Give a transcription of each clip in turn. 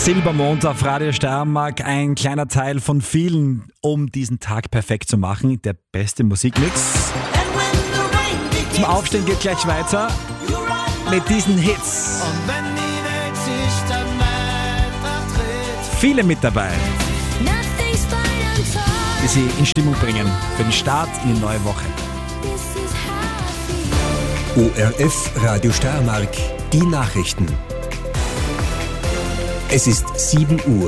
Silbermond auf Radio Steiermark, ein kleiner Teil von vielen, um diesen Tag perfekt zu machen. Der beste Musikmix. Zum Aufstehen geht gleich weiter mit diesen Hits. Viele mit dabei, die Sie in Stimmung bringen für den Start in die neue Woche. ORF Radio Steiermark, die Nachrichten. Es ist 7 Uhr.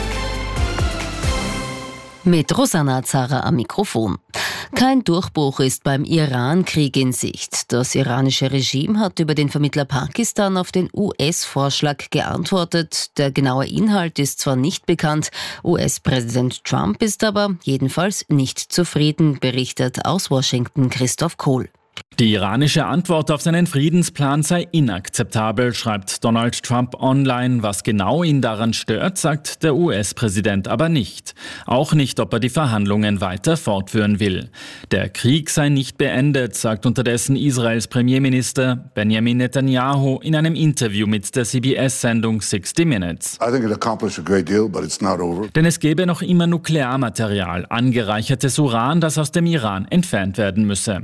Mit Rosanna Zara am Mikrofon. Kein Durchbruch ist beim Iran-Krieg in Sicht. Das iranische Regime hat über den Vermittler Pakistan auf den US-Vorschlag geantwortet. Der genaue Inhalt ist zwar nicht bekannt, US-Präsident Trump ist aber jedenfalls nicht zufrieden, berichtet aus Washington Christoph Kohl. Die iranische Antwort auf seinen Friedensplan sei inakzeptabel, schreibt Donald Trump online. Was genau ihn daran stört, sagt der US-Präsident aber nicht. Auch nicht, ob er die Verhandlungen weiter fortführen will. Der Krieg sei nicht beendet, sagt unterdessen Israels Premierminister Benjamin Netanyahu in einem Interview mit der CBS-Sendung 60 Minutes. Denn es gäbe noch immer Nuklearmaterial, angereichertes Uran, das aus dem Iran entfernt werden müsse.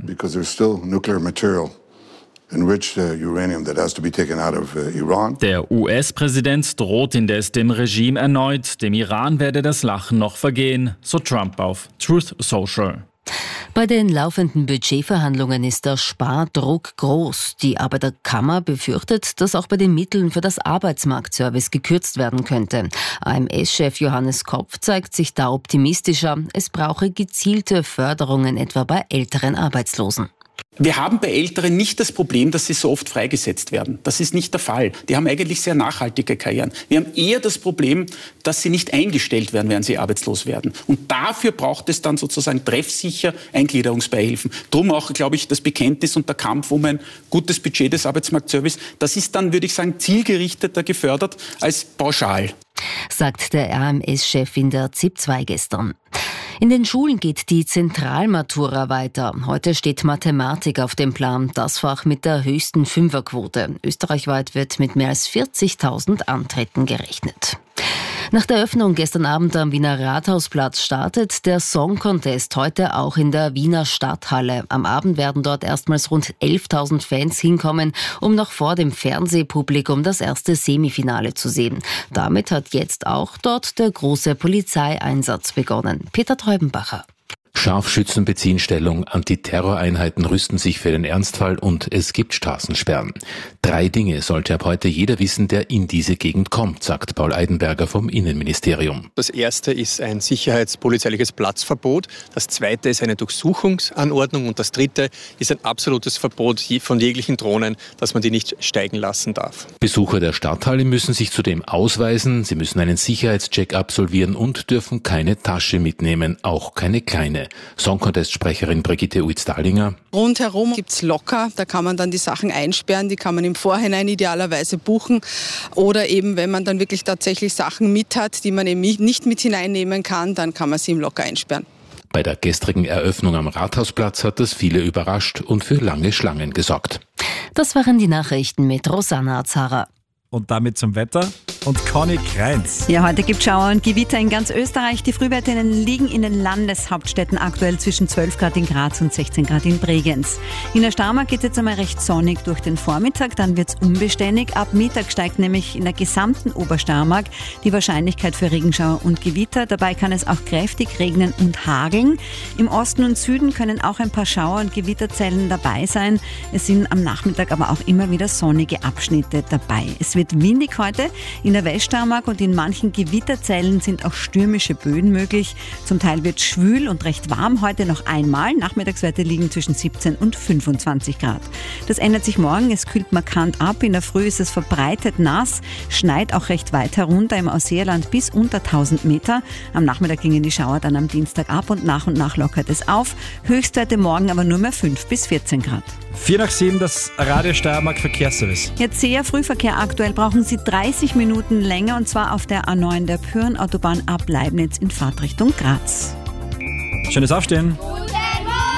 Der US-Präsident droht indes dem Regime erneut. Dem Iran werde das Lachen noch vergehen, so Trump auf Truth Social. Bei den laufenden Budgetverhandlungen ist der Spardruck groß. Die Arbeiterkammer befürchtet, dass auch bei den Mitteln für das Arbeitsmarktservice gekürzt werden könnte. AMS-Chef Johannes Kopf zeigt sich da optimistischer. Es brauche gezielte Förderungen, etwa bei älteren Arbeitslosen. Wir haben bei Älteren nicht das Problem, dass sie so oft freigesetzt werden. Das ist nicht der Fall. Die haben eigentlich sehr nachhaltige Karrieren. Wir haben eher das Problem, dass sie nicht eingestellt werden, während sie arbeitslos werden. Und dafür braucht es dann sozusagen treffsicher Eingliederungsbeihilfen. Drum auch, glaube ich, das Bekenntnis und der Kampf um ein gutes Budget des Arbeitsmarktservice. Das ist dann, würde ich sagen, zielgerichteter gefördert als pauschal. Sagt der AMS-Chef in der ZIP 2 gestern. In den Schulen geht die Zentralmatura weiter. Heute steht Mathematik auf dem Plan, das Fach mit der höchsten Fünferquote. Österreichweit wird mit mehr als 40.000 Antritten gerechnet. Nach der Eröffnung gestern Abend am Wiener Rathausplatz startet der Song Contest heute auch in der Wiener Stadthalle. Am Abend werden dort erstmals rund 11.000 Fans hinkommen, um noch vor dem Fernsehpublikum das erste Semifinale zu sehen. Damit hat jetzt auch dort der große Polizeieinsatz begonnen. Peter Treubenbacher. Scharfschützen beziehen Stellung, Antiterroreinheiten rüsten sich für den Ernstfall und es gibt Straßensperren. 3 Dinge sollte ab heute jeder wissen, der in diese Gegend kommt, sagt Paul Eidenberger vom Innenministerium. Das erste ist ein sicherheitspolizeiliches Platzverbot, das zweite ist eine Durchsuchungsanordnung und das dritte ist ein absolutes Verbot von jeglichen Drohnen, dass man die nicht steigen lassen darf. Besucher der Stadthalle müssen sich zudem ausweisen, sie müssen einen Sicherheitscheck absolvieren und dürfen keine Tasche mitnehmen, auch keine kleine. Song-Contest-Sprecherin Brigitte Uitz-Dahlinger. Rundherum gibt's Locker, da kann man dann die Sachen einsperren, die kann man im Vorhinein idealerweise buchen. Oder eben, wenn man dann wirklich tatsächlich Sachen mit hat, die man eben nicht mit hineinnehmen kann, dann kann man sie im Locker einsperren. Bei der gestrigen Eröffnung am Rathausplatz hat das viele überrascht und für lange Schlangen gesorgt. Das waren die Nachrichten mit Rosanna Zara. Und damit zum Wetter und Conny Kreins. Ja, heute gibt es Schauer und Gewitter in ganz Österreich. Die Frühwertinnen liegen in den Landeshauptstädten aktuell zwischen 12 Grad in Graz und 16 Grad in Bregenz. In der Steiermark geht es jetzt einmal recht sonnig durch den Vormittag, dann wird es unbeständig. Ab Mittag steigt nämlich in der gesamten Obersteiermark die Wahrscheinlichkeit für Regenschauer und Gewitter. Dabei kann es auch kräftig regnen und hageln. Im Osten und Süden können auch ein paar Schauer- und Gewitterzellen dabei sein. Es sind am Nachmittag aber auch immer wieder sonnige Abschnitte dabei. Es wird windig heute in der Weststeiermark und in manchen Gewitterzellen sind auch stürmische Böen möglich. Zum Teil wird es schwül und recht warm heute noch einmal. Nachmittagswerte liegen zwischen 17 und 25 Grad. Das ändert sich morgen. Es kühlt markant ab. In der Früh ist es verbreitet nass, schneit auch recht weit herunter im Ausseerland bis unter 1000 Meter. Am Nachmittag gingen die Schauer dann am Dienstag ab und nach lockert es auf. Höchstwerte morgen aber nur mehr 5 bis 14 Grad. 4:07, das Radio Steiermark Verkehrsservice. Jetzt sehr Frühverkehr aktuell, brauchen Sie 30 Minuten länger und zwar auf der A9 der Pyhrn-Autobahn ab Leibniz in Fahrtrichtung Graz. Schönes Aufstehen. Guten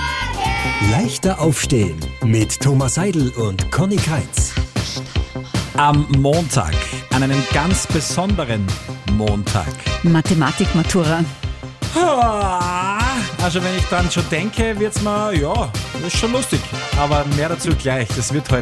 Morgen! Leichter aufstehen mit Thomas Seidel und Conny Kreitz. am Montag, an einem ganz besonderen Montag. Mathematik-Matura. Also wenn ich dann schon denke, wird's mir, ja, ist schon lustig. Aber mehr dazu gleich. Das wird heute